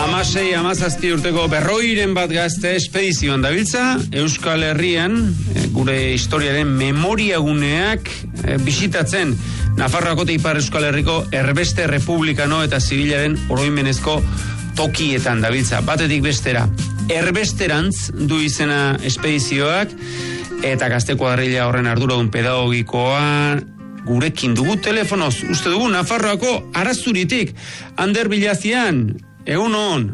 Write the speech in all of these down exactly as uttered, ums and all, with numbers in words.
Amasei, amazazti urteko berroiren bat gazte espedizioan dabiltza, Euskal Herrian, gure historiaren memoriaguneak bisitatzen, Nafarroako eta Ipar Euskal Herriko erbeste republikano eta zibilaren oroimenezko tokietan dabiltza. Batetik bestera, erbesterantz du izena espedizioak, eta gazte kuadrilla horren arduradun pedagogikoa gurekin dugu telefonoz. Uste dugu Nafarroako Arazuritik, Ander Bilazian, egun hon.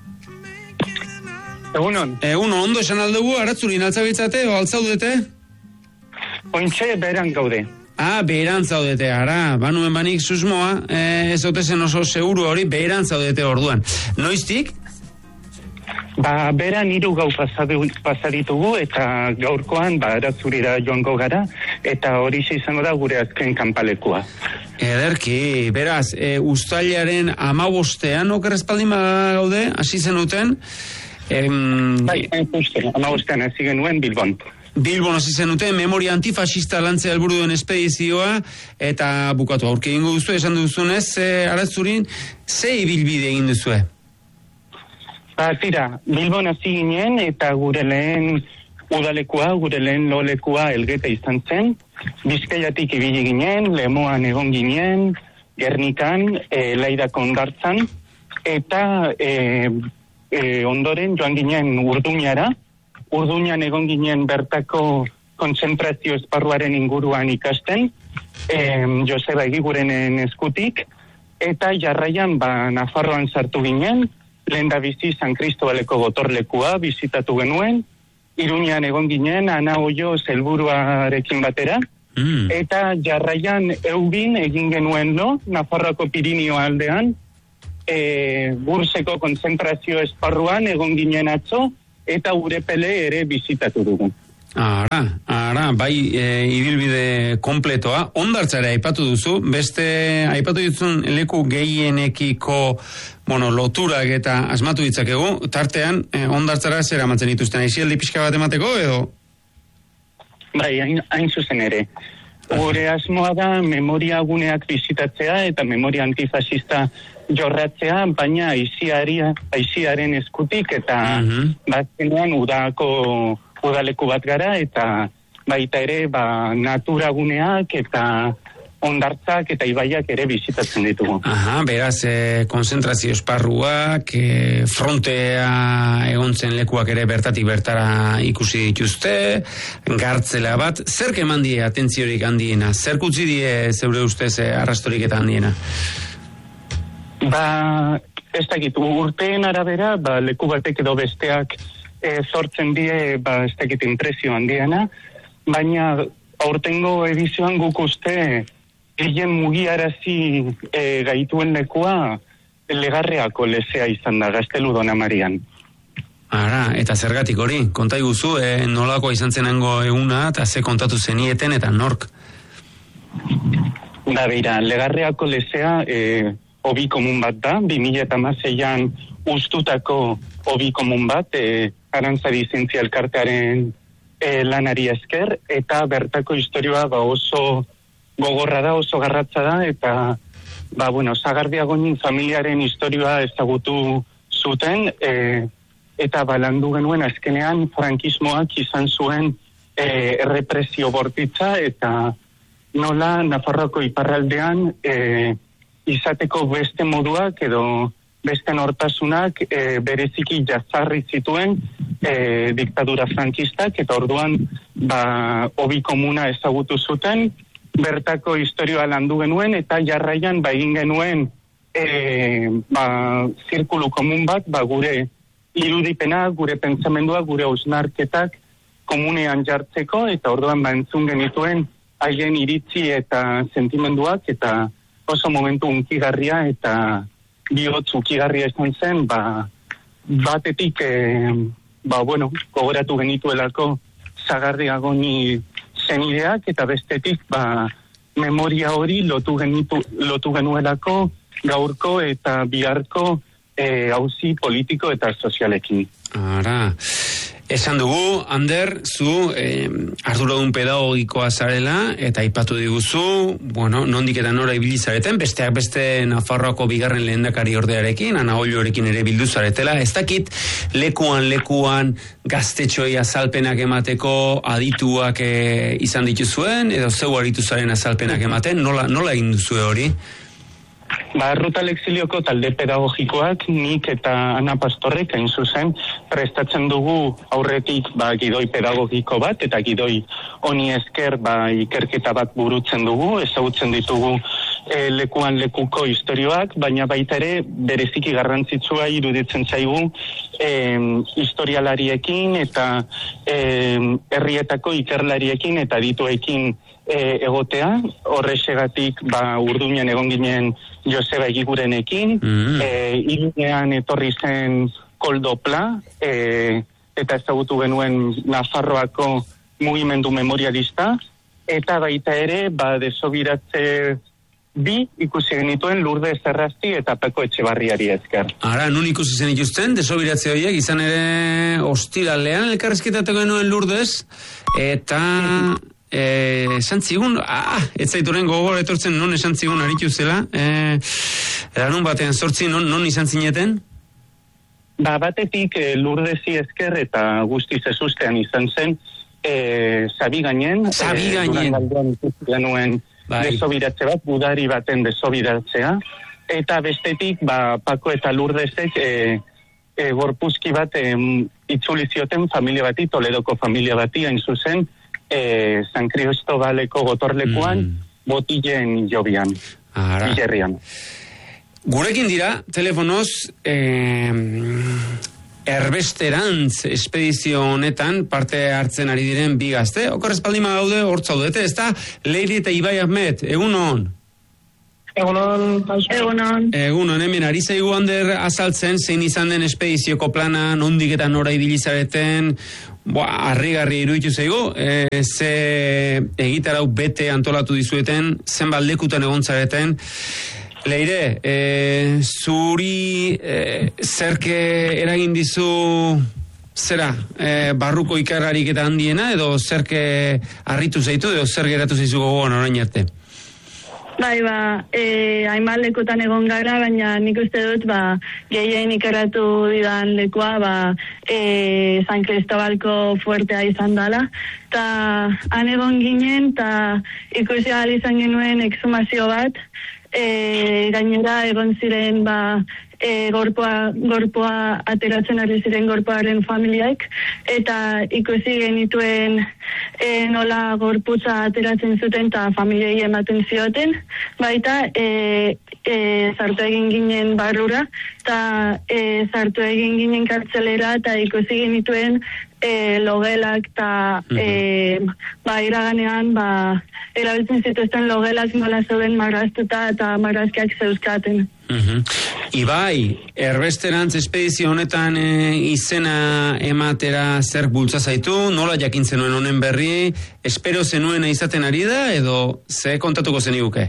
Egun hon. Egun hon, ondo esan aldugu, Arazurin altzabiltzate o altzaudete? Ointxe beran gaude. Ah, beran zaudete, ara, banuen banik susmoa, eh, ez otezen oso seguru hori, beran zaudete orduan. Noiztik? Ba, beran hiru gau pasaditugu eta gaurkoan ba, Arazurira joango gara eta hori izango da gure azken kanpalekua. Ederki, beraz, e, ustailaren amabostean okerrezpaldin gaude, hasi zenuten? Em... Bai, justu, amabostean hasi genuen Bilbon. Bilbon hasi zenuten, memoria antifascista lantzea helburu duen espedizioa, eta bukatu aurke egingo duzu, esan duzunez, e, Arazurin, ze ibilbide egin duzue? Ba, tira, Bilbon hasi ginen eta gure lehen udalekua, gure lehen lolekua Elgeta izan zen. Bizkaiatik ibili ginen, Lemoan egon ginen, Gernikan, e, Laidako Hondartzan, eta e, e, ondoren joan ginen Urduñara. Urduñan egon ginen bertako kontzentrazio esparruaren inguruan ikasten, e, Joseba Egigurenen eskutik, eta jarraian ba, Nafarroan sartu ginen, lehen da bizi San Kristobaleko gotorlekua bizitatu genuen, Iruñan egon ginen, Ana Oio helburuarekin batera, mm. eta jarraian Eubin egin genuen lo, Nafarroako Pirinio aldean, e, Burseko konzentrazio esparruan egon ginen atzo, eta Urepele ere bizitatu dugu. Ara, ara, bai e, ibilbide kompletoa. Hondartzara aipatu duzu, beste aipatu duzun leku gehienekiko bueno, loturak eta asmatu ditzakegu, tartean e, hondartzara zer amatzen dituzten, aizialdi pixka bat emateko edo? Bai, hain, hain zuzen ere. Gure asmoa da memoria guneak bizitatzea eta memoria antifascista jorratzea, baina aiziari, aiziaren eskutik eta uh-huh. batzenean udako udaleku bat gara eta baita ere ba, naturaguneak eta hondartzak eta ibaiak ere bizitatzen ditugu. Aha, beraz, e, konzentrazio esparruak, e, frontea egontzen lekuak ere bertatik bertara ikusi dituzte, gartzela bat, zerk eman die atentziorik handiena? Zerk utzi die zeure ustez e, arrastorik eta handiena? Ba, ez dakit, urteen arabera, ba, leku batek edo besteak e, sortzen die, ba, ez dakit impresio handiena, baina aurtengo edizioan guk uste gehien mugiarazi e, gaituen lekua Legarreako lezea izan da, Gaztelu Dona Marian. Ara, eta zergatik hori, konta iguzu, e, nolako izan zenango eguna, eta ze kontatu zenieten, eta nork? Da, beira, Legarreako lezea e, hobi komun bat da, bi mila hamaseian ustutako hobi komun bat, e, Arantzadi Zientzia Elkartearen e, lanari esker, eta bertako historioa ba, oso gogorra da, oso garratza da, eta ba, bueno, Sagardiagonin familiaren historioa ezagutu zuten, e, eta balandu genuen azkenean frankismoak izan zuen e, errepresio bortitza, eta nola Nafarroako iparraldean e, izateko beste moduak edo beste nortasunak e, bereziki jazarri zituen e, diktadura frankistak, eta orduan ba, hobi komuna ezagutu zuten, bertako historioa landu genuen, eta jarraian ba, egin genuen e, ba, zirkulu komun bat, ba, gure irudipena, gure pentsamendua, gure hausnarketak komunean jartzeko, eta orduan ba, entzun genituen haien iritzi eta sentimenduak, eta oso momentu unkigarria eta bihotz unkigarria izan zen, ba, batetik e, ba, bueno, gogoratu genituelako Sagardiagoni zenideak, eta bestetik ba, memoria hori lotu, genitu, lotu genuelako gaurko eta biharko e, auzi politiko eta sozialekin. Ara, Esan dugu, Ander, zu eh, arduradun pedagogikoa zarela, eta aipatu diguzu, bueno, nondik eta nora ibili zareten, besteak beste Nafarroako bigarren lehendakari ordearekin, Ana Ollorekin ere bildu zaretela, ez dakit lekuan lekuan gaztetxoei azalpenak emateko adituak eh, izan dituzuen, edo zeu aritu zaren azalpenak ematen, nola, nola egin duzue hori? Ba, Ruta Lexilioko talde pedagogikoak nik eta Ana Pastorrek hain zuzen prestatzen dugu aurretik ba, gidoi pedagogiko bat eta gidoi honi esker ba, ikerketa bat burutzen dugu, ezagutzen ditugu e, lekuan lekuko istorioak, baina baita ere bereziki garrantzitsua iruditzen zaigu e, historialariekin eta e, herrietako ikerlariekin eta dituekin E, egotea, horrexegatik ba, Urduñan egon ginen Joseba Egigurenekin, mm-hmm. e, Iruñean etorri zen Koldo Pla, e, eta ezagutu genuen Nafarroako mugimendu memorialista, eta baita ere, ba, desobiratze bi ikusi genituen Lourdes Errasti eta Peko Etxebarriari esker. Ara, nun ikusi zen ikusten, desobiratze horiek, izan ere ostiralean elkarrizketatu genuen Lourdes, eta... Eh, esan zigun, ah, ez zaituren gogor etortzen non esan zigun aritu zela, eh, eranun batean sortzi, non, non izan zineten? Ba, batetik eh, Lourdesi esker eta guztiz ezustean izan zen, eh, Zabi gainen, Zabi gainen. Eh, genuen bai. Desobiratze bat, budari baten desobiratzea, eta bestetik, ba, Pako eta Lourdesek, eh, eh, gorpuzki bat eh, itzuli zioten familia bati, Toledoko familia bati, hain zuzen, Eh, San Cristobaleko gotorlekuan, mm. botilen jobian, hilerrian. Gurekin dira, telefonoz, eh, erbesterantz espedizio honetan parte hartzen ari diren bi gazte. Okorrez paldima gaude, hortzaudete, ez da, Leire eta Ibai Ahmed, egun hon? Egunon, egunon. Egunon, hemen, ari zaigu Ander azaltzen, zein izan den espedizioko plana, nondik eta nora ibilizareten, harrigarri iruditu zaigu, e, ze egitarau bete antolatu dizueten, zenbat lekutan egon zareten. Leire, e, zuri e, zerke eragin dizu zera, e, barruko ikarrarik eta handiena, edo zerke harritu zaitu, edo zer geratu zaizu gogoan orain arte? Bai, ba, e, hainbat lekutan egon gara, baina nik uste dut, ba, gehien ikeratu didan lekua, ba, e, San Cristobalko fuertea izan dela, eta han egon ginen, eta ikusi ahal izan genuen exhumazio bat, e, gainera egon ziren, ba, E, gorpoa, gorpoa ateratzen ari ziren gorpoaren familiaik, eta ikusi genituen e, nola gorputza ateratzen zuten eta familiei ematen zioten, baita e, e, sartu egin ginen barrura, eta e, sartu egin ginen kartzelera, eta ikusi genituen e, logelak, eta e, ba, iraganean, ba, erabiltzen zituzten logelak nola zeuden marraztuta eta marrazkiak zeuzkaten. Uh-huh. Ibai, erbesterantz espedizio honetan e, izena ematera zer bultza zaitu, nola jakintzen nuen honen berri, espero zenuena izaten ari da, edo ze kontatuko zeniguke?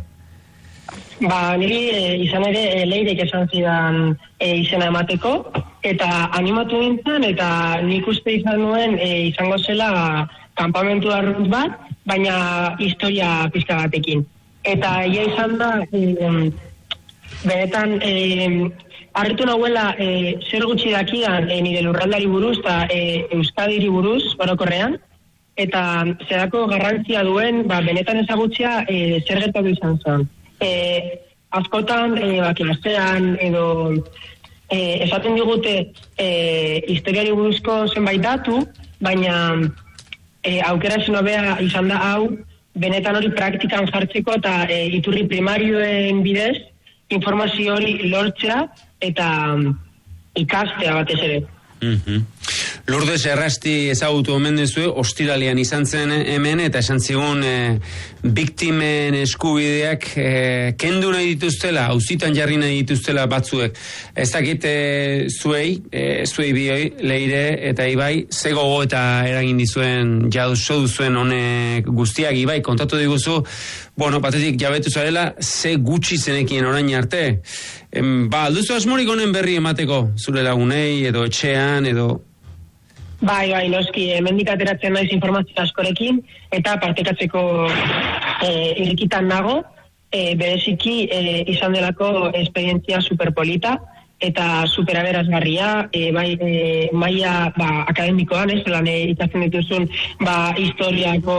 Ba, niri e, izan ere e, Leirek esan zidan e, izena emateko, eta animatu nintzen, eta nik uste izan nuen e, izango zela kanpamentu arrunt bat, baina historia pizka batekin. Eta ia izan da... E, benetan, eh, harritu nahuela eh, zer gutxi dakian eh, nire lurraldari buruz eta eh, Euskadiri buruz, orokorrean, eta zerako garrantzia duen, ba, benetan ezagutzea eh, zer gertatu izan zen. Eh, askotan, eh, bakilastean, edo eh, esaten digute eh, historiari buruzko zenbait datu, baina eh, aukera zinobea izan da hau, benetan hori praktikan jartzeko eta eh, iturri primarioen bidez, informazio hori lortzea eta um, ikastea batez ere. Mm-hmm. Lourdes Errasti ezagutu omen duzue, ostiralean izan zen hemen, eta esan zigun e, biktimen eskubideak e, kendu nahi dituztela, auzitan jarri nahi dituztela batzuek. Ez dakit e, zuei, e, zuei bioi, Leire eta Ibai, ze gogo eta eragin dizuen, jaduzo duzuen honek guztiak. Ibai, kontatu diguzu, bueno, batetik jabetu zarela, ze gutxi zenekien orain arte. Em, ba, alduzu asmorik honen berri emateko, zure lagunei, edo etxean, edo... Bai, bai, noski, hemendik ateratzen naiz informazio askorekin, eta partekatzeko e, irrikitan nago, e, bereziki e, izan delako esperientzia superpolita, eta superaberazgarria, e, bai, e, maila ba, akademikoan, ez, lan ikasten dituzun, ba, historiako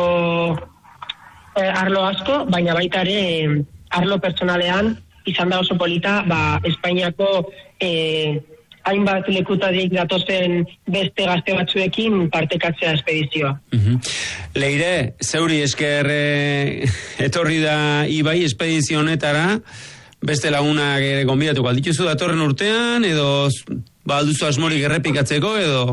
e, arlo asko, baina baita ere e, arlo pertsonalean, izan da oso polita, ba, Espainiako e, hainbat lekutarik datozen beste gazte batzuekin partekatzea espedizioa. Uh-huh. Leire, zeuri esker e, etorri da Ibai espedizio honetara, beste lagunak ere gonbidatuko aldituzu datorren urtean, edo ba, alduzu asmorik errepikatzeko, edo...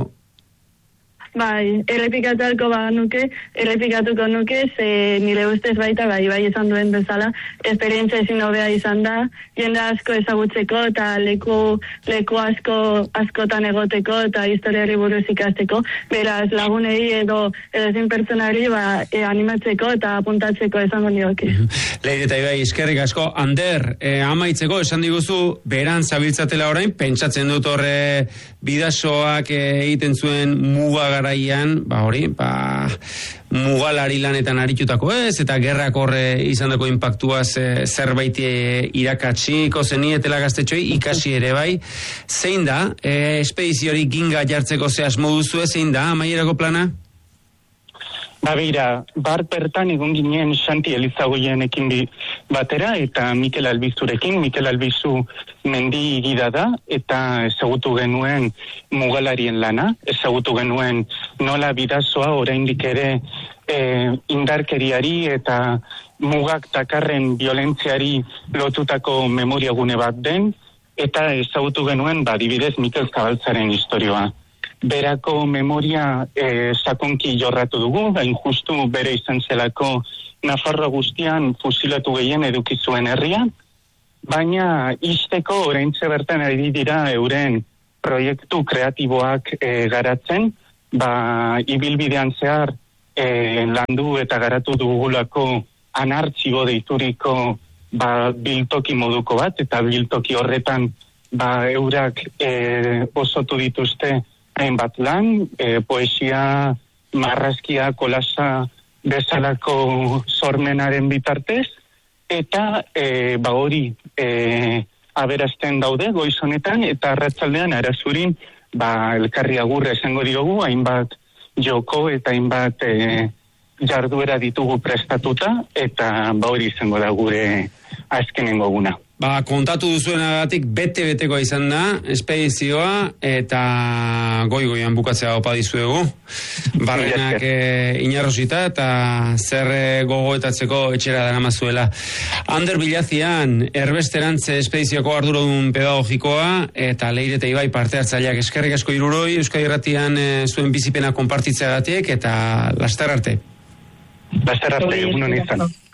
Bai, errepikatuko ba nuke, errepikatuko nuke, ze nire ustez baita, bai, bai izan duen bezala, esperientzia ezin hobea izan da, jende asko ezagutzeko, eta leku, leku asko, askotan egoteko, eta historiari buruz ikasteko, beraz lagunei edo edozin pertsonari, ba, e, animatzeko eta apuntatzeko esango nioke. Leire eta Ibai, eskerrik asko, Ander, eh, amaitzeko, esan diguzu, beran zabiltzatela orain, pentsatzen dut horre bidasoak egiten zuen muga garaian, ba hori, ba mugalari lanetan aritutako ez, eta gerrak horre izandako inpaktuaz e, zerbait irakatsiko zenietela gaztetxoi, ikasi ere bai. Zein da, e, espediziori ginga jartzeko ze asmo duzu, zein da, amaierako plana? Ba beira, bar bertan egon ginen Santi Elizagoienekin batera eta Mikel Albizurekin, Mikel Albizu mendi gida da eta ezagutu genuen mugalarien lana, ezagutu genuen nola bidazoa oraindik ere e, indarkeriari eta mugak takarren violentziari lotutako memoriagune bat den, eta ezagutu genuen ba, adibidez Mikel Zabaltzaren istorioa. Berako memoria e, sakonki jorratu dugu, hain justu bere izan zelako Nafarroa guztian fusilatu gehien edukizuen herria, baina izteko oraintxe bertan ari dira euren proiektu kreatiboak e, garatzen, ba ibilbidean zehar e, landu eta garatu dugulako anartxibo deituriko ba, biltoki moduko bat, eta biltoki horretan ba, eurak e, osotu dituzte hainbat lan, e, poesia, marrazkia, kolasa bezalako sormenaren bitartez, eta e, ba hori e, aberazten daude goiz honetan, eta arratsaldean Arazurin ba, elkarri agurra esango diogu, hainbat joko eta hainbat e, jarduera ditugu prestatuta, eta ba hori izango da gure azkenengo guna. Ba, kontatu duzuenagatik bete-beteko izan da, espedizioa, eta goi-goian bukatzea opa dizuegu. Barrenak e, inarrosita, eta zer gogoetatzeko etxera dara mazuela. Ander Bilazian, erbesterantze espedizioko arduradun pedagogikoa, eta Leire eta Ibai parte hartzaileak eskerrik asko hiruroi, Euskadi Irratian e, zuen bizipena konpartitzeagatik, eta laster arte. Laster arte, egun honetan.